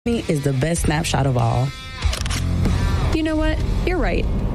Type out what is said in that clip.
is the best snapshot of all. You know what? You're right.